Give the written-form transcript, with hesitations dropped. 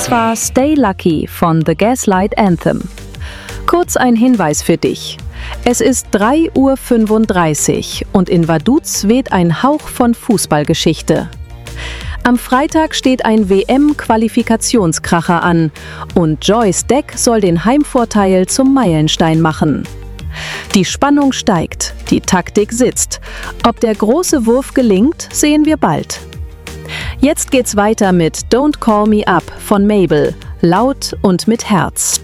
Das war Stay Lucky von The Gaslight Anthem. Kurz ein Hinweis für dich. Es ist 3:35 Uhr und in Vaduz weht ein Hauch von Fußballgeschichte. Am Freitag steht ein WM-Qualifikationskracher an und Joyce Deck soll den Heimvorteil zum Meilenstein machen. Die Spannung steigt, die Taktik sitzt. Ob der große Wurf gelingt, sehen wir bald. Jetzt geht's weiter mit Don't Call Me Up von Mabel, laut und mit Herz.